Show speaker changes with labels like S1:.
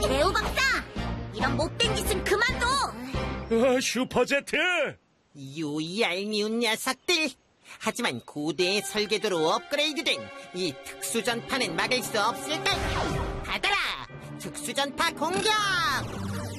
S1: 레오 박사! 이런 못된 짓은 그만둬!
S2: 슈퍼제트!
S3: 이 얄미운 녀석들! 하지만 고대의 설계도로 업그레이드된 이 특수전파는 막을 수 없을까? 받아라! 특수전파 공격!